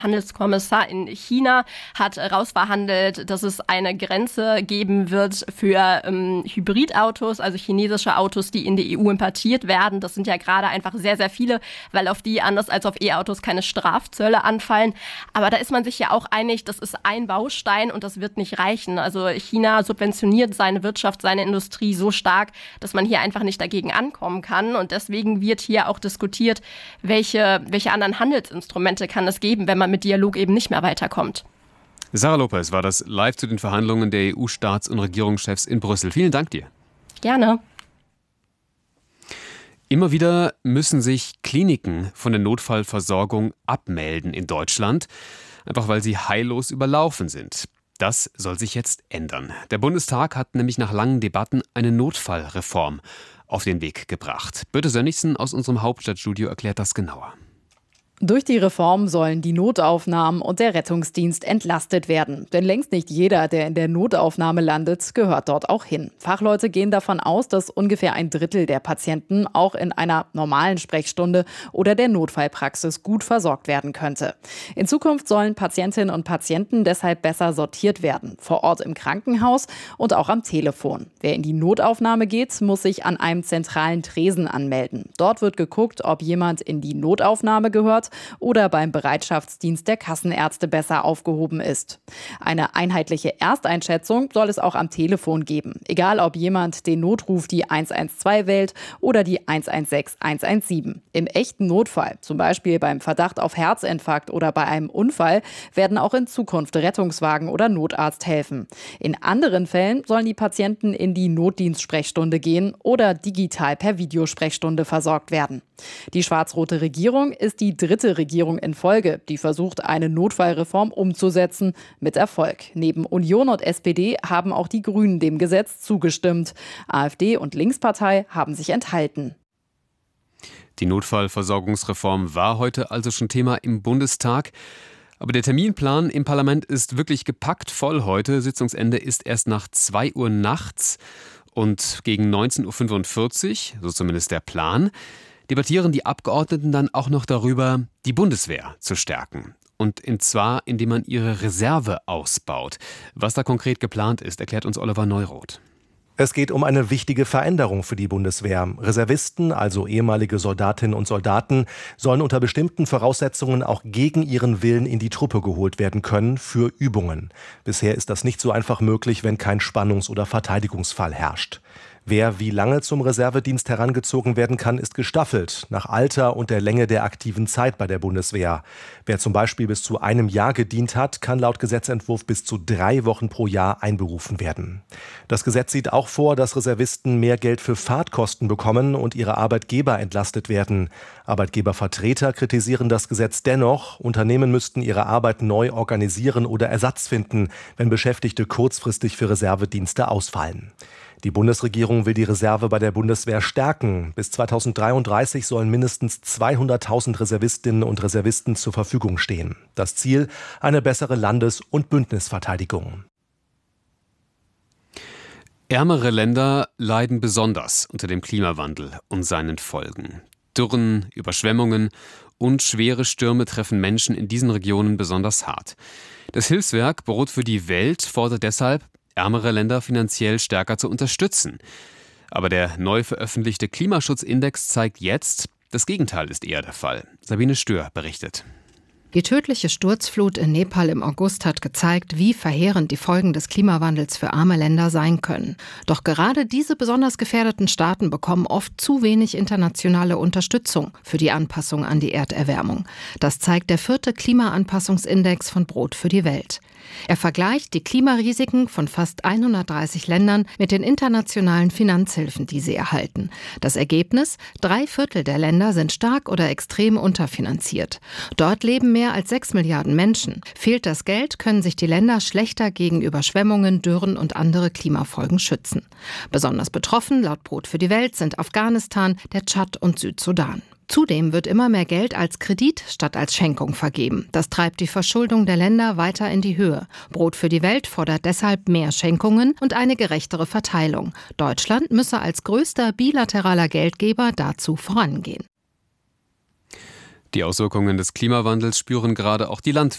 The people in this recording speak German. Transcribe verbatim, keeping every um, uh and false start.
Handelskommissar in China hat rausverhandelt, dass es eine Grenze geben wird für ähm, Hybridautos, also chinesische Autos, die in die E U importiert werden. Das sind ja gerade einfach sehr, sehr viele, weil auf die anders als auf E-Autos keine Strafzölle anfallen. Aber da ist man sich ja auch einig, das ist ein Baustein und das wird nicht reichen. Also China subventioniert seine Wirtschaft, seine Industrie so stark, dass man hier einfach nicht dagegen ankommen kann. Und deswegen wird hier auch diskutiert, welche, welche anderen Handelsinstrumente kann es geben, wenn man mit Dialog eben nicht mehr weiterkommt. Sarah Lopez war das live zu den Verhandlungen der E U-Staats- und Regierungschefs in Brüssel. Vielen Dank dir. Gerne. Immer wieder müssen sich Kliniken von der Notfallversorgung abmelden in Deutschland, einfach weil sie heillos überlaufen sind. Das soll sich jetzt ändern. Der Bundestag hat nämlich nach langen Debatten eine Notfallreform auf den Weg gebracht. Birte Sönnigsen aus unserem Hauptstadtstudio erklärt das genauer. Durch die Reform sollen die Notaufnahmen und der Rettungsdienst entlastet werden. Denn längst nicht jeder, der in der Notaufnahme landet, gehört dort auch hin. Fachleute gehen davon aus, dass ungefähr ein Drittel der Patienten auch in einer normalen Sprechstunde oder der Notfallpraxis gut versorgt werden könnte. In Zukunft sollen Patientinnen und Patienten deshalb besser sortiert werden. Vor Ort im Krankenhaus und auch am Telefon. Wer in die Notaufnahme geht, muss sich an einem zentralen Tresen anmelden. Dort wird geguckt, ob jemand in die Notaufnahme gehört oder beim Bereitschaftsdienst der Kassenärzte besser aufgehoben ist. Eine einheitliche Ersteinschätzung soll es auch am Telefon geben. Egal, ob jemand den Notruf die eins eins zwei wählt oder die eins eins sechs eins eins sieben. Im echten Notfall, zum Beispiel beim Verdacht auf Herzinfarkt oder bei einem Unfall, werden auch in Zukunft Rettungswagen oder Notarzt helfen. In anderen Fällen sollen die Patienten in die Notdienstsprechstunde gehen oder digital per Videosprechstunde versorgt werden. Die schwarz-rote Regierung ist die dritte Regierung in Folge, die versucht, eine Notfallreform umzusetzen, mit Erfolg. Neben Union und S P D haben auch die Grünen dem Gesetz zugestimmt. AfD und Linkspartei haben sich enthalten. Die Notfallversorgungsreform war heute also schon Thema im Bundestag. Aber der Terminplan im Parlament ist wirklich gepackt voll heute. Sitzungsende ist erst nach zwei Uhr nachts und gegen neunzehn Uhr fünfundvierzig, so zumindest der Plan, debattieren die Abgeordneten dann auch noch darüber, die Bundeswehr zu stärken. Und zwar, indem man ihre Reserve ausbaut. Was da konkret geplant ist, erklärt uns Oliver Neuroth. Es geht um eine wichtige Veränderung für die Bundeswehr. Reservisten, also ehemalige Soldatinnen und Soldaten, sollen unter bestimmten Voraussetzungen auch gegen ihren Willen in die Truppe geholt werden können für Übungen. Bisher ist das nicht so einfach möglich, wenn kein Spannungs- oder Verteidigungsfall herrscht. Wer wie lange zum Reservedienst herangezogen werden kann, ist gestaffelt, nach Alter und der Länge der aktiven Zeit bei der Bundeswehr. Wer zum Beispiel bis zu einem Jahr gedient hat, kann laut Gesetzentwurf bis zu drei Wochen pro Jahr einberufen werden. Das Gesetz sieht auch vor, dass Reservisten mehr Geld für Fahrtkosten bekommen und ihre Arbeitgeber entlastet werden. Arbeitgebervertreter kritisieren das Gesetz dennoch. Unternehmen müssten ihre Arbeit neu organisieren oder Ersatz finden, wenn Beschäftigte kurzfristig für Reservedienste ausfallen. Die Bundesregierung will die Reserve bei der Bundeswehr stärken. Bis zweitausenddreiunddreißig sollen mindestens zweihunderttausend Reservistinnen und Reservisten zur Verfügung stehen. Das Ziel: eine bessere Landes- und Bündnisverteidigung. Ärmere Länder leiden besonders unter dem Klimawandel und seinen Folgen. Dürren, Überschwemmungen und schwere Stürme treffen Menschen in diesen Regionen besonders hart. Das Hilfswerk Brot für die Welt fordert deshalb, ärmere Länder finanziell stärker zu unterstützen. Aber der neu veröffentlichte Klimaschutzindex zeigt jetzt, das Gegenteil ist eher der Fall. Sabine Stör berichtet. Die tödliche Sturzflut in Nepal im August hat gezeigt, wie verheerend die Folgen des Klimawandels für arme Länder sein können. Doch gerade diese besonders gefährdeten Staaten bekommen oft zu wenig internationale Unterstützung für die Anpassung an die Erderwärmung. Das zeigt der vierte Klimaanpassungsindex von Brot für die Welt. Er vergleicht die Klimarisiken von fast hundertdreißig Ländern mit den internationalen Finanzhilfen, die sie erhalten. Das Ergebnis: Drei Viertel der Länder sind stark oder extrem unterfinanziert. Dort leben mehr als sechs Milliarden Menschen. Fehlt das Geld, können sich die Länder schlechter gegen Überschwemmungen, Dürren und andere Klimafolgen schützen. Besonders betroffen, laut Brot für die Welt, sind Afghanistan, der Tschad und Südsudan. Zudem wird immer mehr Geld als Kredit statt als Schenkung vergeben. Das treibt die Verschuldung der Länder weiter in die Höhe. Brot für die Welt fordert deshalb mehr Schenkungen und eine gerechtere Verteilung. Deutschland müsse als größter bilateraler Geldgeber dazu vorangehen. Die Auswirkungen des Klimawandels spüren gerade auch die Landwirte.